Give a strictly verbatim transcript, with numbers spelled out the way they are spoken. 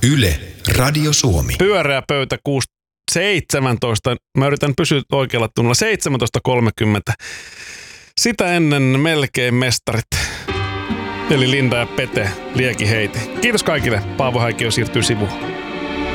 Yle, Radio Suomi. Pyöreä pöytä kuusi seitsemäntoista. Mä yritän pysyä oikealla tunnolla. seitsemäntoista kolmekymmentä. Sitä ennen melkein mestarit. Eli Linda ja Pete, Lieki Heiti. Kiitos kaikille. Paavo Häikkiö siirtyy sivuun.